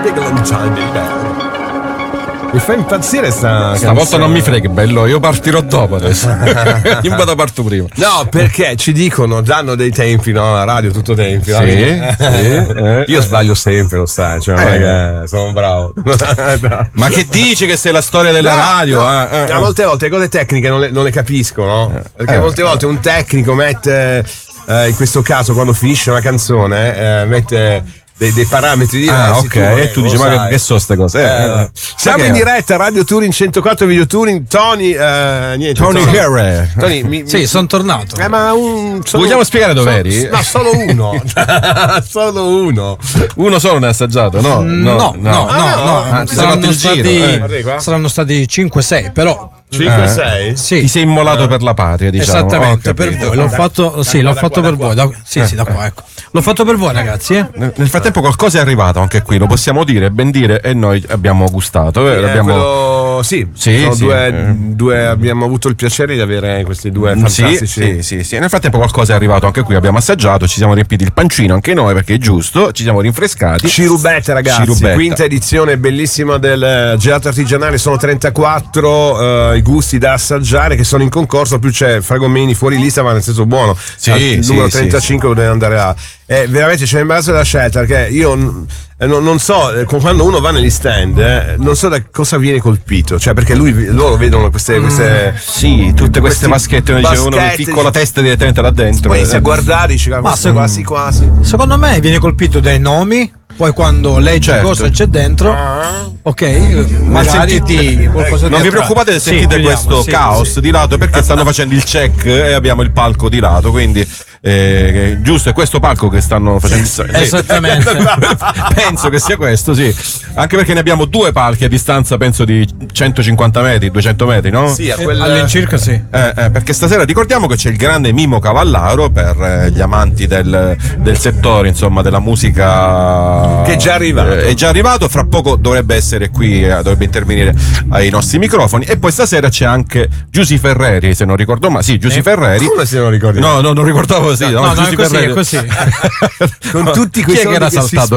Big Long Time Baby. Mi fa impazzire stavolta non mi freghi, bello, io partirò dopo adesso. Io vado parto prima. No, perché ci dicono, danno dei tempi, no? La radio tutto tempi. No? Sì. Io sbaglio sempre, lo sai, cioè non è che sono bravo. No. Ma che dici che sei la storia della radio? A molte volte le cose tecniche non le capisco, no? Perché molte volte un tecnico mette, in questo caso quando finisce una canzone, mette dei parametri diversi. Ok, e tu dici, ma che so ste cose? Siamo in diretta, Radio Touring 104 Video Touring. Tony, niente. Tony Harry. Tony, sì, sono tornato. Ma vogliamo spiegare dove eri? Ma solo uno. Solo uno. Uno solo ne ha assaggiato? No. Saranno stati 5-6, però. 5-6? Sì. Ti sei immolato per la patria, diciamo. Esattamente, per voi. L'ho fatto per voi. Da qua, ecco. L'ho fatto per voi, ragazzi. Nel frattempo qualcosa è arrivato anche qui, lo possiamo dire, ben dire, e noi abbiamo gustato. Due, abbiamo avuto il piacere di avere questi due fantastici. Sì. Nel frattempo qualcosa è arrivato anche qui, abbiamo assaggiato, ci siamo riempiti il pancino anche noi perché è giusto, ci siamo rinfrescati. Cirubetta, ragazzi, quinta edizione bellissima del gelato artigianale, sono 34 i gusti da assaggiare che sono in concorso, più c'è Fragomeni fuori lista, ma nel senso buono. Il numero 35 deve andare là. Veramente c'è imbarazzo della scelta, perché io non so, quando uno va negli stand, non so da cosa viene colpito, cioè perché loro vedono queste tutte queste vaschette, uno mi ficco la testa direttamente là dentro. Poi se guardare dici, quasi. Secondo me viene colpito dai nomi. Poi quando leggi cosa c'è dentro, ok, magari non vi preoccupate se sentite questo caos di lato, perché stanno facendo il check e abbiamo il palco di lato, quindi giusto, è questo palco che stanno facendo. Esattamente. Penso che sia questo, sì. Anche perché ne abbiamo due palchi a distanza, penso di 150 metri, 200 metri, no? Sì, all'incirca sì. Perché stasera ricordiamo che c'è il grande Mimo Cavallaro per gli amanti del settore, insomma, della musica. Che è già arrivato. È già arrivato, fra poco dovrebbe essere qui, dovrebbe intervenire ai nostri microfoni. E poi stasera c'è anche Giusy Ferreri, se non ricordo male. Sì, Giusy Ferreri. Come se non ricordi? No, non ricordavo così. No, è così. Con tutti quei chi è che era saltato